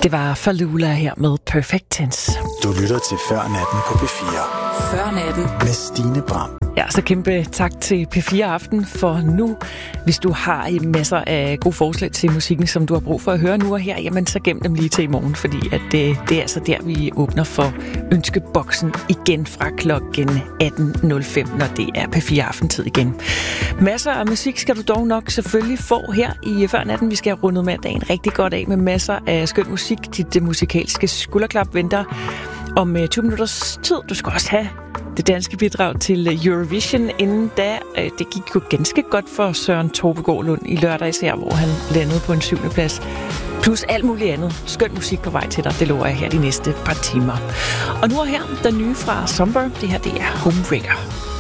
Det var Falula her med Perfect Tense. Du lytter til Før Natten på P4. Før Natten med Stine Bram. Ja, så kæmpe tak til P4 Aften for nu. Hvis du har masser af gode forslag til musikken, som du har brug for at høre nu og her, jamen så gem dem lige til i morgen, fordi at det er altså der, vi åbner for ønskeboksen igen fra klokken 18.05, når det er P4 Aftentid igen. Masser af musik skal du dog nok selvfølgelig få her i Før Natten. Vi skal have rundet med dagen rigtig godt af med masser af skøn musik. Dit musikalske skulderklap venter om 20 minutters tid. Du skal også have det danske bidrag til Eurovision inden da. Det gik jo ganske godt for Søren Tobegård Lund i lørdags her, hvor han landede på en 7. plads. Plus alt muligt andet. Skøn musik på vej til dig. Det lover jeg her de næste par timer. Og nu er her den nye fra Somber. Det her, det er Homebreaker.